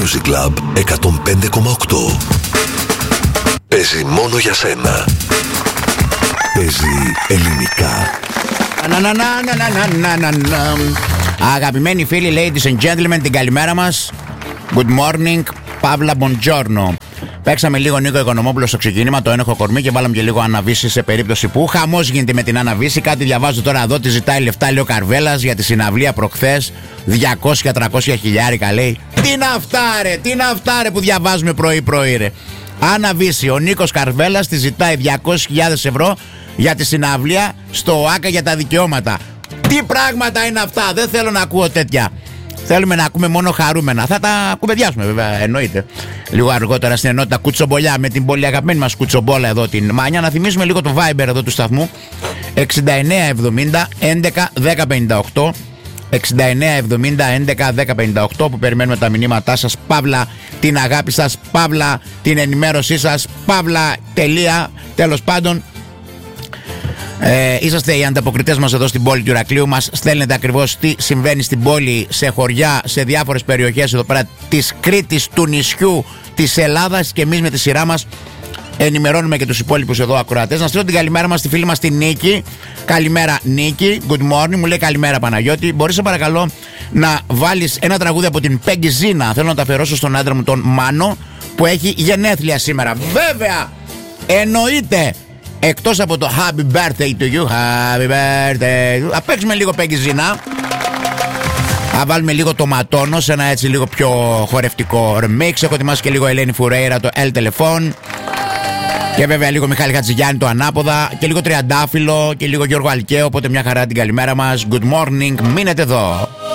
Music Club 105,8. Παίζει μόνο για σένα. Παίζει ελληνικά. Αγαπημένοι φίλοι, ladies and gentlemen, την καλημέρα μας. Good morning, Παύλα Buongiorno. Παίξαμε λίγο Νίκο Οικονομόπουλο στο ξεκίνημα, το ένοχο κορμί, και βάλαμε και λίγο Αναβίση σε περίπτωση που χαμός γίνεται με την Αναβίση. Κάτι διαβάζω τώρα εδώ, τη ζητάει λεφτά, λέει ο Καρβέλας, για τη συναυλία προχθές. 200-300 χιλιάρικα, λέει. Τι είναι αυτά ρε που διαβάζουμε πρωί-πρωί, ρε. Αναβίση, ο Νίκος Καρβέλας τη ζητάει 200.000 ευρώ για τη συναυλία στο ΟΑΚΑ για τα δικαιώματα. Τι πράγματα είναι αυτά, δεν θέλω να ακούω τέτοια. Θέλουμε να ακούμε μόνο χαρούμενα. Θα τα κουβεντιάσουμε βέβαια, εννοείται. Λίγο αργότερα στην ενότητα Κουτσομπολιά με την πολύ αγαπημένη μας Κουτσομπόλα εδώ, την Μάνια. Να θυμίσουμε λίγο το Viber εδώ του σταθμού. 6970 11 1058. 6970 11 1058, που περιμένουμε τα μηνύματά σας. Παύλα την αγάπη σας, παύλα την ενημέρωσή σας, παύλα τελεία. Τέλος πάντων, είσαστε οι ανταποκριτές μας εδώ στην πόλη του Ηρακλείου. Μας στέλνετε ακριβώς τι συμβαίνει στην πόλη, σε χωριά, σε διάφορες περιοχές εδώ πέρα της Κρήτης, του νησιού, της Ελλάδας, και εμείς με τη σειρά μας ενημερώνουμε και τους υπόλοιπους εδώ ακροατές. Να στείλω την καλημέρα μας στη φίλη μας τη Νίκη. Καλημέρα Νίκη, good morning. Μου λέει καλημέρα Παναγιώτη. Μπορείς σε παρακαλώ να βάλεις ένα τραγούδι από την Peggy Zina? Θέλω να τα αφιερώσω στον άντρα μου τον Μάνο, που έχει γενέθλια σήμερα. Βέβαια, εννοείται. Εκτός από το Happy Birthday to you, Happy Birthday. Θα παίξουμε λίγο Peggy Zina. Θα βάλουμε λίγο το Ματώνο σε ένα έτσι λίγο πιο χορευτικό remix. Έχω ετοιμάσει και λίγο Ελένη Φουρέιρα, το El Telefon. Και βέβαια λίγο Μιχάλη Χατζηγιάννη, το Ανάποδα. Και λίγο Τριαντάφυλλο και λίγο Γιώργο Αλκαίο. Οπότε μια χαρά την καλημέρα μας. Good morning, μείνετε εδώ.